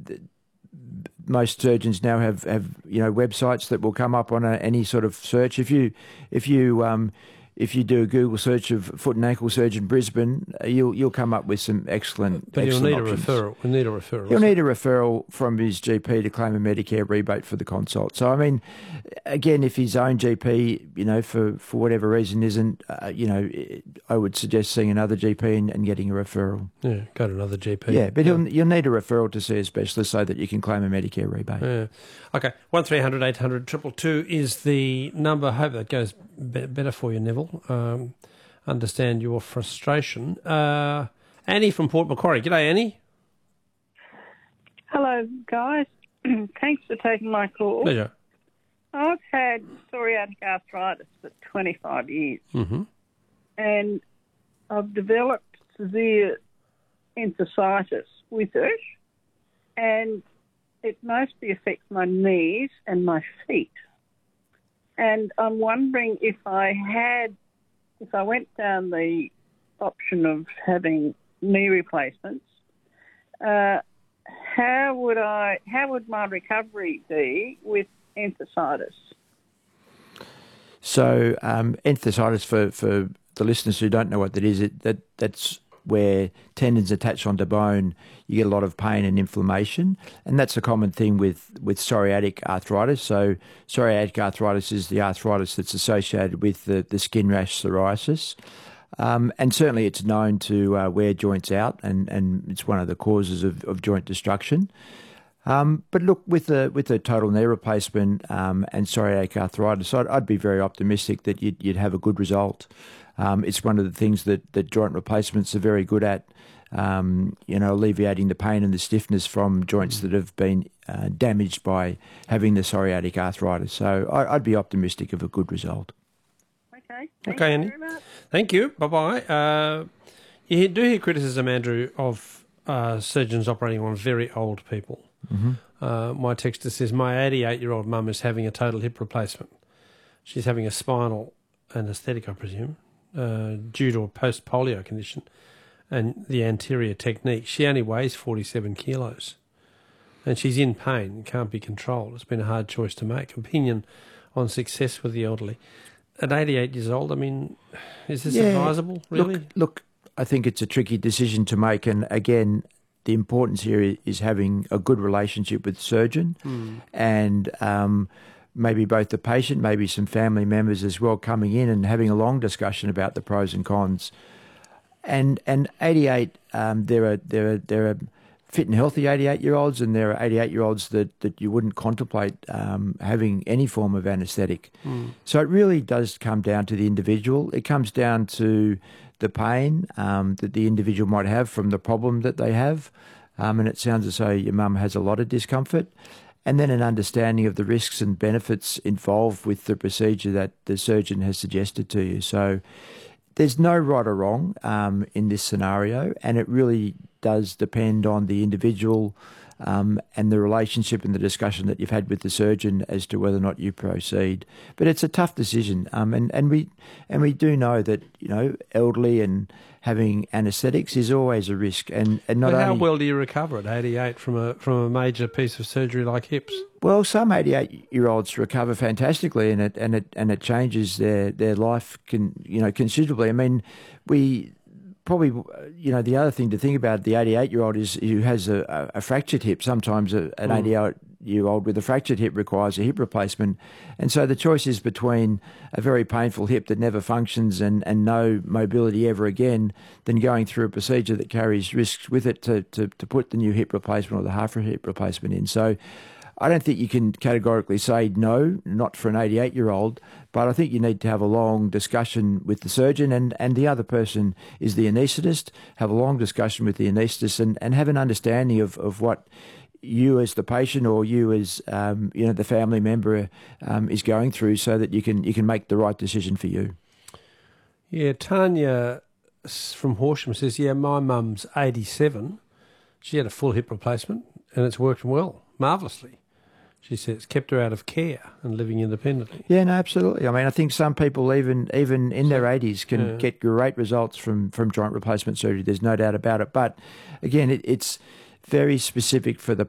most surgeons now have websites that will come up on any sort of search. If you do a Google search of foot and ankle surgeon Brisbane, you'll come up with some excellent. But you'll need options. a referral. You'll need a referral. He'll need a referral from his GP to claim a Medicare rebate for the consult. So I mean, again, if his own GP, for whatever reason isn't, I would suggest seeing another GP and getting a referral. Yeah, go to another GP. Yeah, but you'll need a referral to see a specialist so that you can claim a Medicare rebate. Yeah. Okay, 1300 800 222 is the number. I hope that goes better for you, Neville. Understand your frustration. Annie from Port Macquarie. G'day, Annie. Hello, guys. Thanks for taking my call. Pleasure. I've had psoriatic arthritis for 25 years, and I've developed severe enthesitis with it, and it mostly affects my knees and my feet. And I'm wondering if I went down the option of having knee replacements, how would my recovery be with enthesitis? So enthesitis, for the listeners who don't know what that is, that's where tendons attach onto bone, you get a lot of pain and inflammation, and that's a common thing with psoriatic arthritis. So psoriatic arthritis is the arthritis that's associated with the skin rash psoriasis, and certainly it's known to wear joints out, and it's one of the causes of joint destruction. But look, with a total knee replacement and psoriatic arthritis, I'd be very optimistic that you'd have a good result. It's one of the things that joint replacements are very good at, alleviating the pain and the stiffness from joints that have been damaged by having the psoriatic arthritis. So I'd be optimistic of a good result. Okay. Okay, Annie. Very much. Thank you. Bye-bye. You do hear criticism, Andrew, of surgeons operating on very old people. My texter says, my 88-year-old mum is having a total hip replacement. She's having a spinal anaesthetic, I presume, due to a post-polio condition and the anterior technique. She only weighs 47 kilos and she's in pain, can't be controlled. It's been a hard choice to make. Opinion on success with the elderly. At 88 years old, I mean, is this advisable, really? Look, I think it's a tricky decision to make, and again, the importance here is having a good relationship with the surgeon and maybe both the patient, maybe some family members as well, coming in and having a long discussion about the pros and cons. And 88, there are fit and healthy 88-year-olds, and there are 88-year-olds that you wouldn't contemplate having any form of anaesthetic. So it really does come down to the individual. It comes down to the pain that the individual might have from the problem that they have. And it sounds as though your mum has a lot of discomfort. And then an understanding of the risks and benefits involved with the procedure that the surgeon has suggested to you. So there's no right or wrong in this scenario, and it really does depend on the individual and the relationship and the discussion that you've had with the surgeon as to whether or not you proceed. But it's a tough decision, and we do know that elderly and having anaesthetics is always a risk. And not but how only, well do you recover at 88 from a major piece of surgery like hips? Well, some 88-year-olds recover fantastically, and it changes their life considerably. I mean, we probably, the other thing to think about, the 88-year-old is who has a fractured hip. Sometimes an 88-year-old with a fractured hip requires a hip replacement. And so the choice is between a very painful hip that never functions and no mobility ever again, than going through a procedure that carries risks with it to put the new hip replacement or the half hip replacement in. So I don't think you can categorically say no, not for an 88-year-old, but I think you need to have a long discussion with the surgeon, and the other person is the anaesthetist. Have a long discussion with the anaesthetist and have an understanding of what you as the patient or you as the family member is going through, so that you can make the right decision for you. Yeah, Tanya from Horsham says, my mum's 87. She had a full hip replacement and it's worked well, marvellously. She says, kept her out of care and living independently. Yeah, no, absolutely. I mean, I think some people even in their 80s can get great results from joint replacement surgery. There's no doubt about it. But again, it's very specific for the